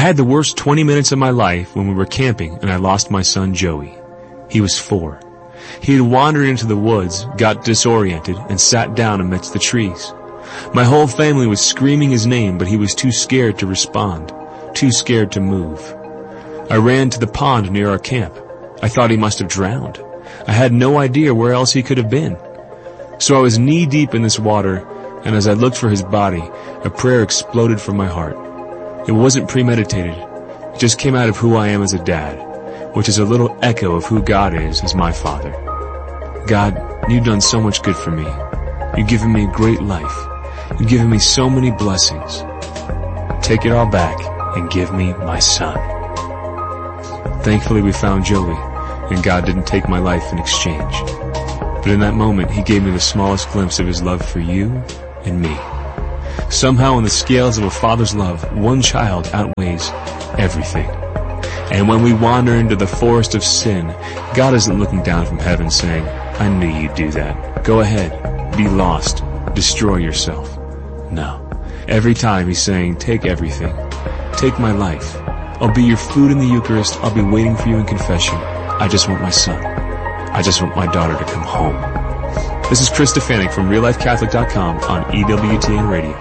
had the worst 20 minutes of my life when we were camping and I lost my son Joey. He was 4. He had wandered into the woods, got disoriented, and sat down amidst the trees. My whole family was screaming his name, but he was too scared to respond, too scared to move. I ran to the pond near our camp. I thought he must have drowned. I had no idea where else he could have been. So I was knee-deep in this water, and as I looked for his body, a prayer exploded from my heart. It wasn't premeditated. It just came out of who I am as a dad, which is a little echo of who God is as my father. God, you've done so much good for me. You've given me a great life. You've given me so many blessings. Take it all back and give me my son. Thankfully we found Joey, and God didn't take my life in exchange. But in that moment, he gave me the smallest glimpse of his love for you and me. Somehow in the scales of a father's love, one child outweighs everything. And when we wander into the forest of sin, God isn't looking down from heaven saying, I knew you'd do that. Go ahead, be lost, destroy yourself. No. Every time he's saying, take everything. Take my life. I'll be your food in the Eucharist. I'll be waiting for you in confession. I just want my son. I just want my daughter to come home. This is Chris Stefanik from RealLifeCatholic.com on EWTN Radio.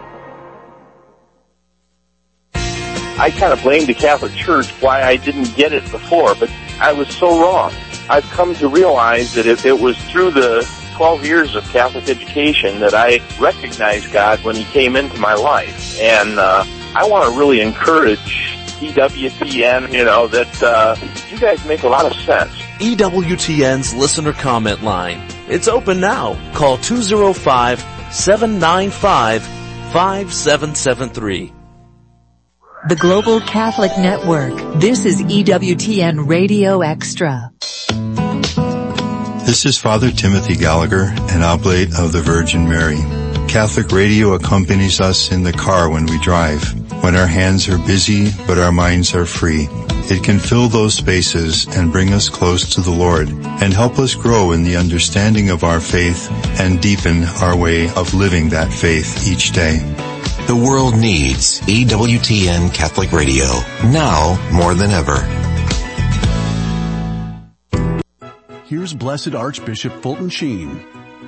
I kind of blamed the Catholic Church why I didn't get it before, but I was so wrong. I've come to realize that it was through the 12 years of Catholic education that I recognized God when he came into my life. And I want to really encourage EWTN, that you guys make a lot of sense. EWTN's listener comment line. It's open now. Call 205-795-5773. The Global Catholic Network. This is EWTN Radio Extra. This is Father Timothy Gallagher, an oblate of the Virgin Mary. Catholic radio accompanies us in the car when we drive, when our hands are busy but our minds are free. It can fill those spaces and bring us close to the Lord and help us grow in the understanding of our faith and deepen our way of living that faith each day. The world needs EWTN Catholic Radio, now more than ever. Here's Blessed Archbishop Fulton Sheen.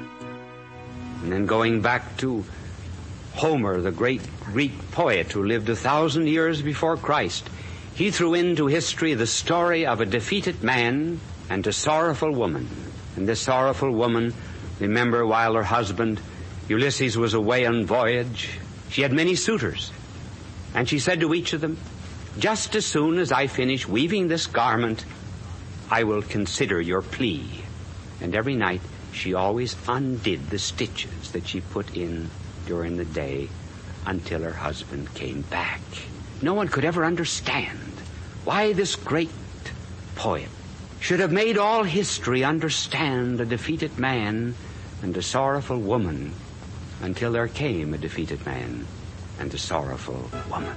And then going back to Homer, the great Greek poet who lived 1,000 years before Christ, he threw into history the story of a defeated man and a sorrowful woman. And this sorrowful woman, remember, while her husband Ulysses was away on voyage, she had many suitors. And she said to each of them, just as soon as I finish weaving this garment, I will consider your plea. And every night she always undid the stitches that she put in during the day until her husband came back. No one could ever understand why this great poet should have made all history understand a defeated man and a sorrowful woman until there came a defeated man and a sorrowful woman.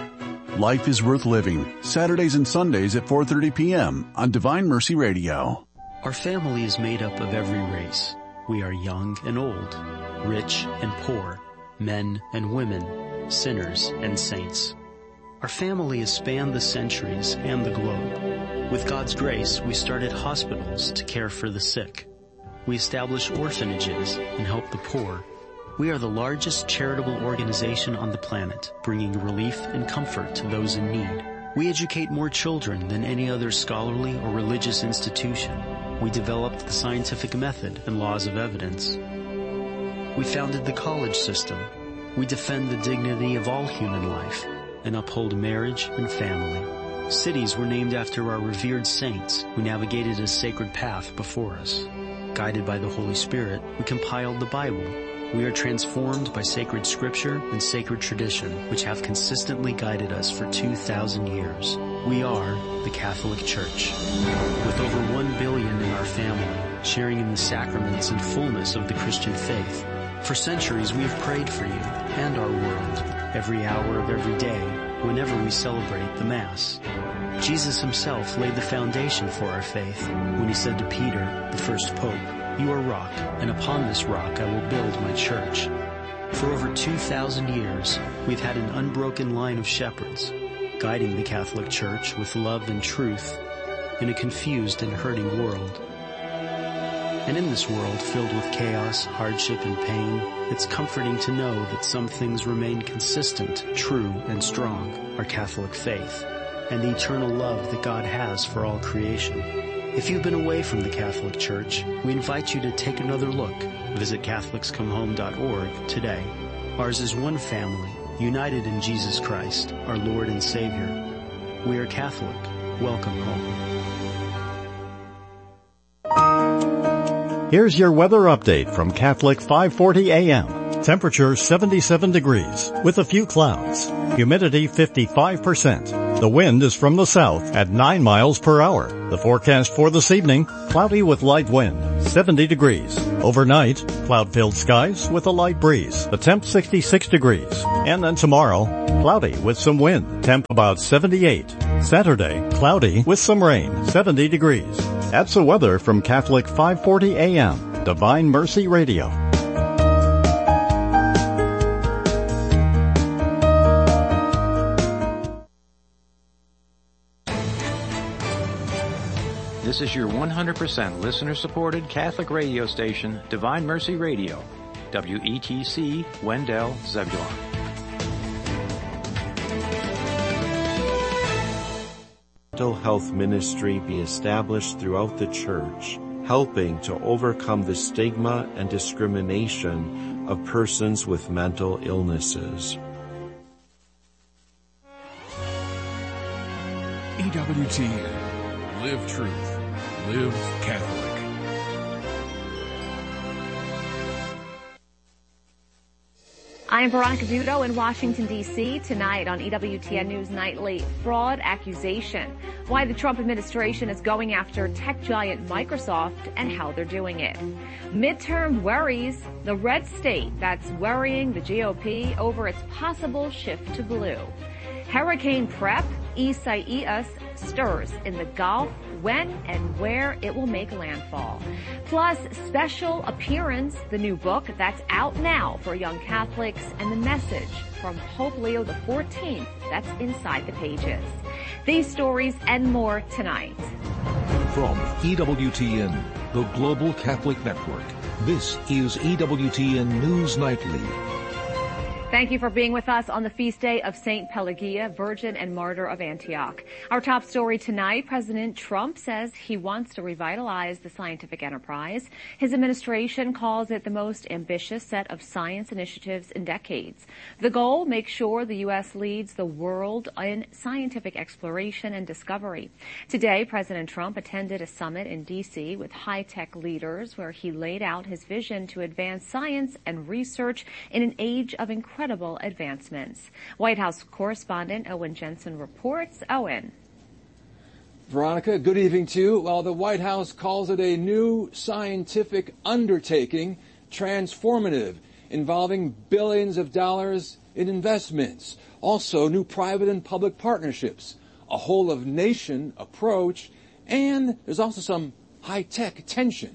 Life is Worth Living, Saturdays and Sundays at 4:30 p.m. on Divine Mercy Radio. Our family is made up of every race. We are young and old, rich and poor, men and women, sinners and saints. Our family has spanned the centuries and the globe. With God's grace, we started hospitals to care for the sick. We established orphanages and help the poor. We are the largest charitable organization on the planet, bringing relief and comfort to those in need. We educate more children than any other scholarly or religious institution. We developed the scientific method and laws of evidence. We founded the college system. We defend the dignity of all human life and uphold marriage and family. Cities were named after our revered saints who navigated a sacred path before us. Guided by the Holy Spirit, we compiled the Bible. We are transformed by sacred scripture and sacred tradition, which have consistently guided us for 2,000 years. We are the Catholic Church. With over 1 billion in our family, sharing in the sacraments and fullness of the Christian faith. For centuries we have prayed for you and our world, every hour of every day, whenever we celebrate the Mass. Jesus himself laid the foundation for our faith when he said to Peter, the first pope, "You are rock, and upon this rock I will build my church." For over 2,000 years, we've had an unbroken line of shepherds. guiding the Catholic Church with love and truth in a confused and hurting world. And in this world filled with chaos, hardship, and pain, it's comforting to know that some things remain consistent, true, and strong: our Catholic faith and the eternal love that God has for all creation. If you've been away from the Catholic Church, we invite you to take another look. Visit CatholicsComeHome.org today. Ours is one family, united in Jesus Christ, our Lord and Savior. We are Catholic. Welcome home. Here's your weather update from Catholic 540 AM. Temperature 77 degrees with a few clouds. Humidity 55%. The wind is from the south at 9 miles per hour. The forecast for this evening: cloudy with light wind, 70 degrees. Overnight, cloud-filled skies with a light breeze. The temp 66 degrees. And then tomorrow, cloudy with some wind. Temp about 78. Saturday, cloudy with some rain, 70 degrees. That's the weather from Catholic 540 AM, Divine Mercy Radio. This is your 100% listener-supported Catholic radio station, Divine Mercy Radio, WETC, Wendell, Zebulon. Mental health ministry be established throughout the Church, helping to overcome the stigma and discrimination of persons with mental illnesses. EWTN. Live truth. Live Catholic. I'm Veronica Dudo in Washington, D.C. Tonight on EWTN News Nightly, fraud accusation. Why the Trump administration is going after tech giant Microsoft and how they're doing it. Midterm worries, the red state that's worrying the GOP over its possible shift to blue. Hurricane prep, Isaias stirs in the Gulf, when and where it will make landfall. Plus, special appearance, the new book that's out now for young Catholics, and the message from Pope Leo XIV that's inside the pages. These stories and more tonight. From EWTN, the Global Catholic Network, this is EWTN News Nightly. Thank you for being with us on the feast day of St. Pelagia, Virgin and Martyr of Antioch. Our top story tonight, President Trump says he wants to revitalize the scientific enterprise. His administration calls it the most ambitious set of science initiatives in decades. The goal, make sure the U.S. leads the world in scientific exploration and discovery. Today, President Trump attended a summit in D.C. with high-tech leaders where he laid out his vision to advance science and research in an age of incredible advancements. White House correspondent Owen Jensen reports. Owen. Veronica, good evening to you. Well, the White House calls it a new scientific undertaking, transformative, involving billions of dollars in investments. Also, new private and public partnerships, a whole-of-nation approach, and there's also some high-tech attention.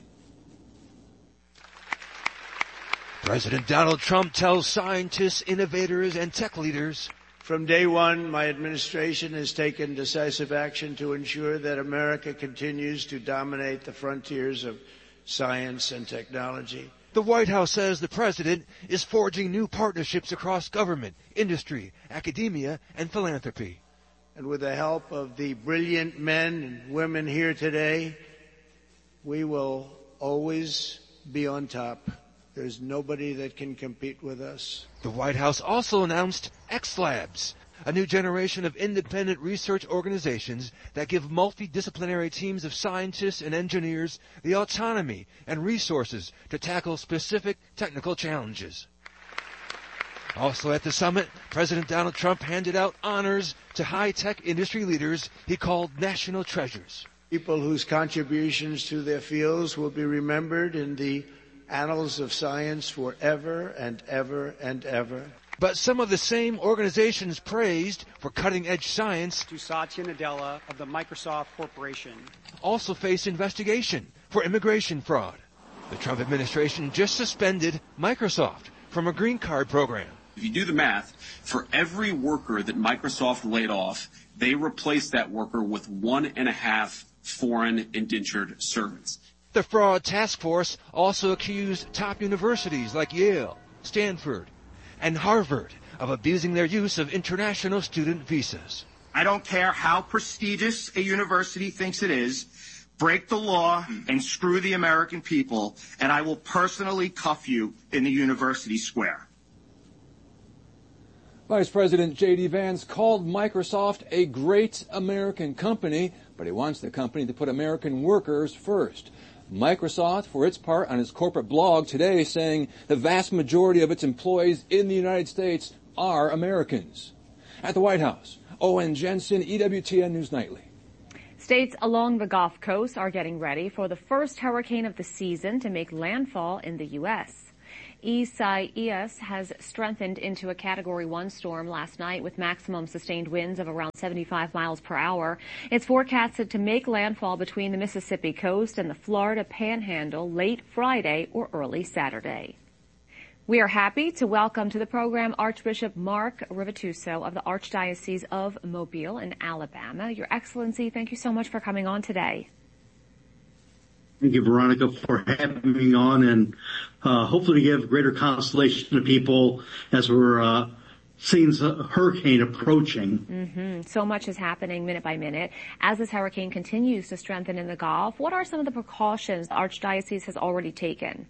President Donald Trump tells scientists, innovators, and tech leaders, "From day one, my administration has taken decisive action to ensure that America continues to dominate the frontiers of science and technology." The White House says the president is forging new partnerships across government, industry, academia, and philanthropy. And with the help of the brilliant men and women here today, we will always be on top. There's nobody that can compete with us. The White House also announced X Labs, a new generation of independent research organizations that give multidisciplinary teams of scientists and engineers the autonomy and resources to tackle specific technical challenges. Also at the summit, President Donald Trump handed out honors to high-tech industry leaders he called national treasures. People whose contributions to their fields will be remembered in the annals of science forever and ever and ever. But some of the same organizations praised for cutting-edge science to Satya Nadella of the Microsoft Corporation also face investigation for immigration fraud. The Trump administration just suspended Microsoft from a green card program. If you do the math, for every worker that Microsoft laid off, they replaced that worker with 1.5 foreign indentured servants. The fraud task force also accused top universities like Yale, Stanford, and Harvard of abusing their use of international student visas. I don't care how prestigious a university thinks it is. Break the law and screw the American people, and I will personally cuff you in the university square. Vice President J.D. Vance called Microsoft a great American company, but he wants the company to put American workers first. Microsoft, for its part, on its corporate blog today, saying the vast majority of its employees in the United States are Americans. At the White House, Owen Jensen, EWTN News Nightly. States along the Gulf Coast are getting ready for the first hurricane of the season to make landfall in the U.S. Isaias has strengthened into a Category 1 storm last night with maximum sustained winds of around 75 miles per hour. It's forecasted to make landfall between the Mississippi coast and the Florida Panhandle late Friday or early Saturday. We are happy to welcome to the program Archbishop Mark Rivatuso of the Archdiocese of Mobile in Alabama. Your Excellency, thank you so much for coming on today. Thank you, Veronica, for having me on, and hopefully to give greater consolation to people as we're seeing the hurricane approaching. So much is happening minute by minute. As this hurricane continues to strengthen in the Gulf, what are some of the precautions the Archdiocese has already taken?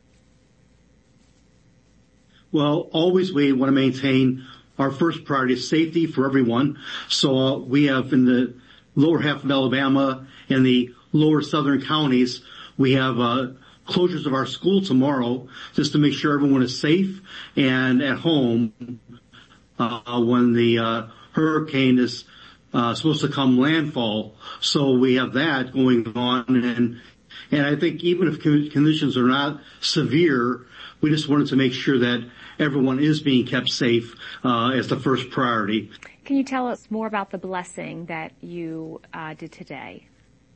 Well, always we want to maintain our first priority is safety for everyone. So we have in the lower half of Alabama and the lower southern counties, we have closures of our school tomorrow just to make sure everyone is safe and at home when the hurricane is supposed to come landfall. So we have that going on, and I think even if conditions are not severe, we just wanted to make sure that everyone is being kept safe as the first priority. Can you tell us more about the blessing that you did today?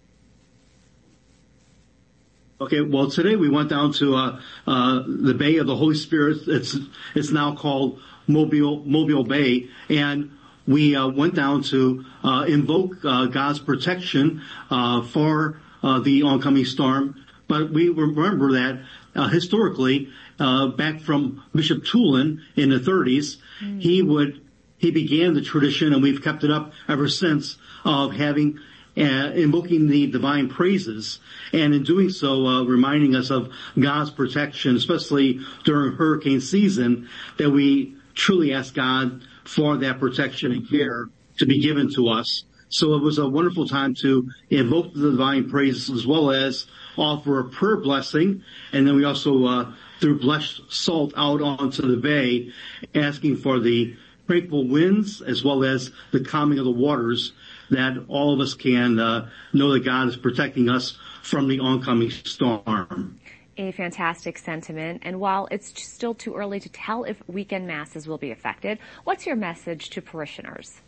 Okay, well, today we went down to the Bay of the Holy Spirit. It's now called Mobile Bay, and we went down to invoke God's protection for the oncoming storm. But we remember that historically, back from Bishop Tulin in the 30s, he began the tradition, and we've kept it up ever since, of having invoking the divine praises, and in doing so, reminding us of God's protection, especially during hurricane season, that we truly ask God for that protection and care to be given to us. So it was a wonderful time to invoke the divine praises as well as offer a prayer blessing, and then we also threw blessed salt out onto the bay, asking for the tranquil winds as well as the calming of the waters, that all of us can know that God is protecting us from the oncoming storm. A fantastic sentiment. And while it's still too early to tell if weekend masses will be affected, what's your message to parishioners?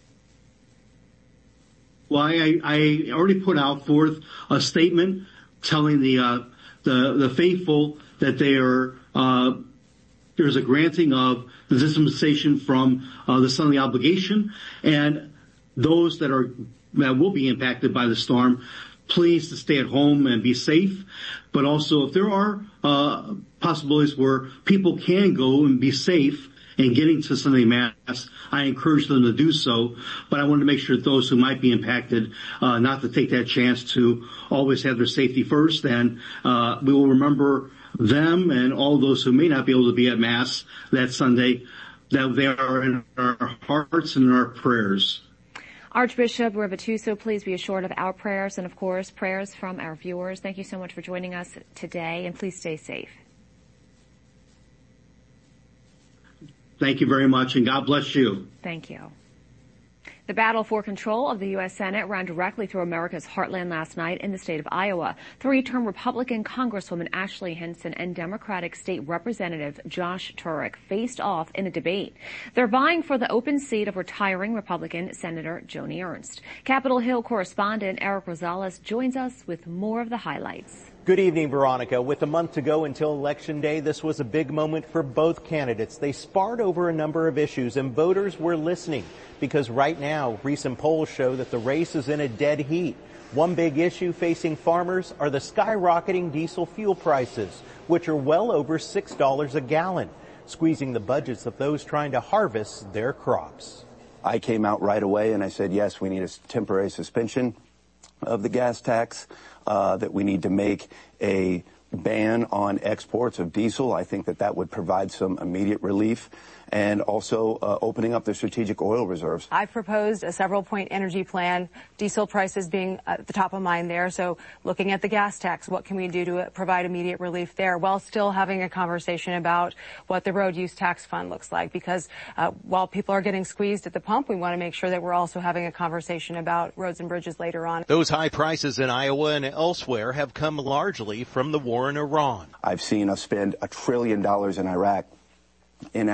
Well, I already put out forth a statement telling the faithful that they are there's a granting of the dispensation from the Sunday obligation, and those that will be impacted by the storm, please to stay at home and be safe. But also, if there are possibilities where people can go and be safe in getting to Sunday Mass, I encourage them to do so. But I want to make sure that those who might be impacted not to take that chance, to always have their safety first. And we will remember them and all those who may not be able to be at Mass that Sunday, that they are in our hearts and in our prayers. Archbishop Rivatuso, please be assured of our prayers and, of course, prayers from our viewers. Thank you so much for joining us today, and please stay safe. Thank you very much, and God bless you. Thank you. The battle for control of the U.S. Senate ran directly through America's heartland last night in the state of Iowa. Three-term Republican Congresswoman Ashley Hinson and Democratic State Representative Josh Turek faced off in a debate. They're vying for the open seat of retiring Republican Senator Joni Ernst. Capitol Hill correspondent Eric Rosales joins us with more of the highlights. Good evening, Veronica. With a month to go until Election Day, this was a big moment for both candidates. They sparred over a number of issues, and voters were listening because right now, recent polls show that the race is in a dead heat. One big issue facing farmers are the skyrocketing diesel fuel prices, which are well over $6 a gallon, squeezing the budgets of those trying to harvest their crops. I came out right away and I said, yes, we need a temporary suspension of the gas tax, that we need to make a ban on exports of diesel. I think that that would provide some immediate relief, and also opening up the strategic oil reserves. I've proposed a several-point energy plan, diesel prices being at the top of mind there. So looking at the gas tax, what can we do to provide immediate relief there while still having a conversation about what the road use tax fund looks like? Because while people are getting squeezed at the pump, we want to make sure that we're also having a conversation about roads and bridges later on. Those high prices in Iowa and elsewhere have come largely from the war in Iran. I've seen us spend $1 trillion in Iraq, in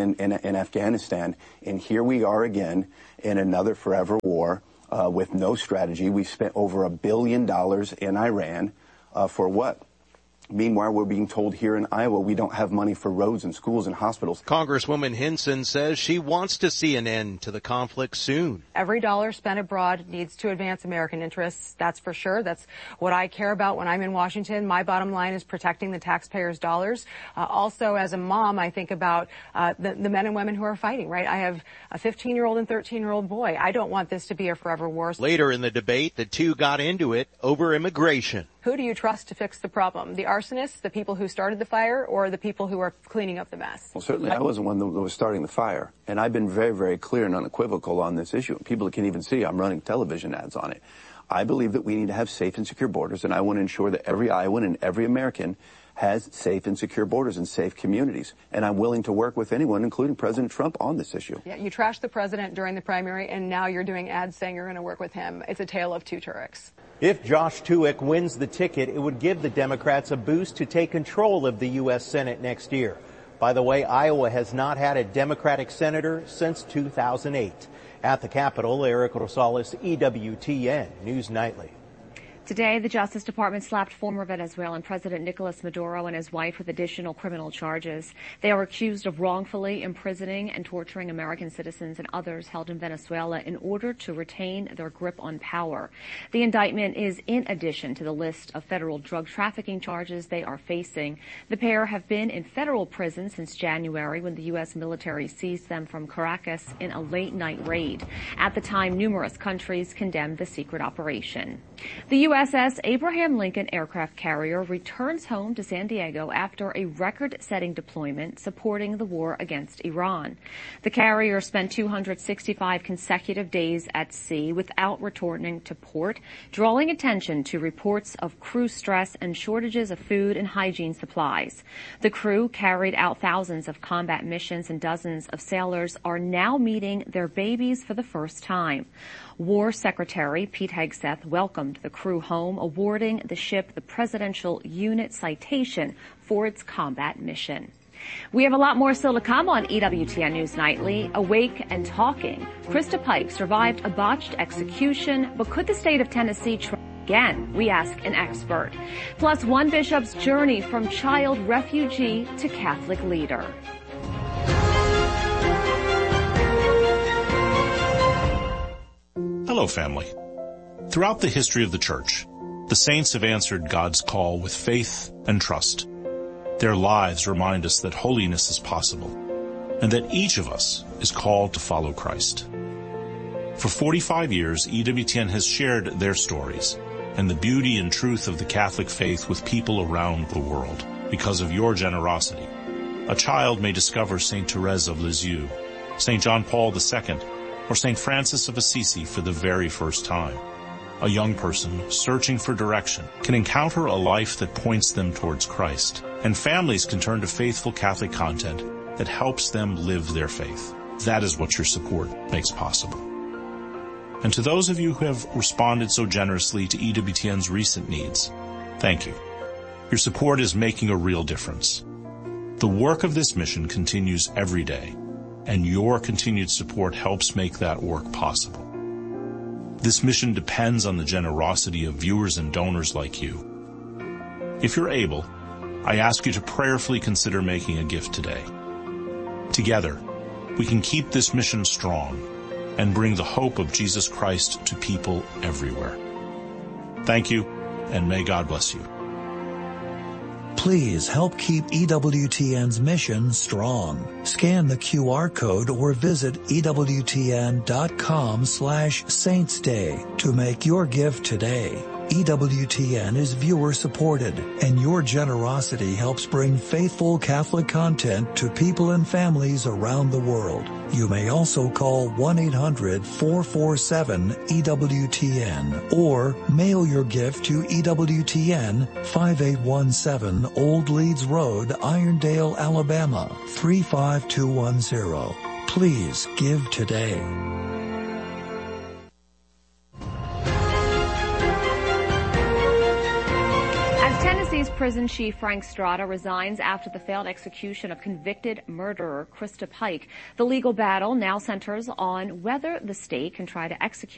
Afghanistan, and here we are again in another forever war with no strategy. We've spent over $1 billion in Iran for what? Meanwhile, we're being told here in Iowa we don't have money for roads and schools and hospitals. Congresswoman Hinson says she wants to see an end to the conflict soon. Every dollar spent abroad needs to advance American interests. That's for sure. That's what I care about when I'm in Washington. My bottom line is protecting the taxpayers' dollars. Also, as a mom, I think about the men and women who are fighting, right? I have a 15-year-old and 13-year-old boy. I don't want this to be a forever war. Later in the debate, the two got into it over immigration. Who do you trust to fix the problem? The arsonists, the people who started the fire, or the people who are cleaning up the mess? Well, certainly I wasn't one that was starting the fire. And I've been very, very clear and unequivocal on this issue. People can even see I'm running television ads on it. I believe that we need to have safe and secure borders, and I want to ensure that every Iowan and every American has safe and secure borders and safe communities. And I'm willing to work with anyone, including President Trump, on this issue. Yeah, you trashed the president during the primary, and now you're doing ads saying you're going to work with him. It's a tale of two Tureks. If Josh Tuick wins the ticket, it would give the Democrats a boost to take control of the U.S. Senate next year. By the way, Iowa has not had a Democratic senator since 2008. At the Capitol, Eric Rosales, EWTN News Nightly. Today, the Justice Department slapped former Venezuelan President Nicolas Maduro and his wife with additional criminal charges. They are accused of wrongfully imprisoning and torturing American citizens and others held in Venezuela in order to retain their grip on power. The indictment is in addition to the list of federal drug trafficking charges they are facing. The pair have been in federal prison since January when the U.S. military seized them from Caracas in a late-night raid. At the time, numerous countries condemned the secret operation. The USS Abraham Lincoln aircraft carrier returns home to San Diego after a record-setting deployment supporting the war against Iran. The carrier spent 265 consecutive days at sea without returning to port, drawing attention to reports of crew stress and shortages of food and hygiene supplies. The crew carried out thousands of combat missions, and dozens of sailors are now meeting their babies for the first time. War Secretary Pete Hegseth welcomed the crew home, awarding the ship the Presidential Unit Citation for its combat mission. We have a lot more still to come on EWTN News Nightly. Awake and talking. Krista Pike survived a botched execution, but could the state of Tennessee try again? We ask an expert. Plus, one bishop's journey from child refugee to Catholic leader. Hello, family. Throughout the history of the church, the saints have answered God's call with faith and trust. Their lives remind us that holiness is possible and that each of us is called to follow Christ. For 45 years, EWTN has shared their stories and the beauty and truth of the Catholic faith with people around the world because of your generosity. A child may discover St. Therese of Lisieux, St. John Paul II, or St. Francis of Assisi for the very first time. A young person searching for direction can encounter a life that points them towards Christ, and families can turn to faithful Catholic content that helps them live their faith. That is what your support makes possible. And to those of you who have responded so generously to EWTN's recent needs, thank you. Your support is making a real difference. The work of this mission continues every day, and your continued support helps make that work possible. This mission depends on the generosity of viewers and donors like you. If you're able, I ask you to prayerfully consider making a gift today. Together, we can keep this mission strong and bring the hope of Jesus Christ to people everywhere. Thank you, and may God bless you. Please help keep EWTN's mission strong. Scan the QR code or visit EWTN.com/SaintsDay to make your gift today. EWTN is viewer supported, and your generosity helps bring faithful Catholic content to people and families around the world. You may also call 1-800-447-EWTN or mail your gift to EWTN 5817 Old Leeds Road, Irondale, Alabama 35210. Please give today. Tennessee's prison chief Frank Strada resigns after the failed execution of convicted murderer Krista Pike. The legal battle now centers on whether the state can try to execute